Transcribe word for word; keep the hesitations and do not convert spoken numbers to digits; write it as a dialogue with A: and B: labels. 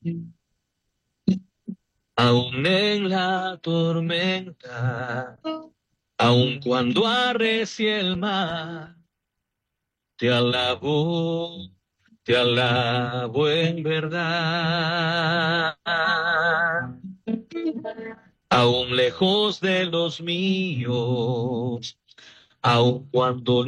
A: Aún en la tormenta, aun cuando arrecie el mar, te alabo, te alabo en verdad. Aún lejos de los míos, aun cuando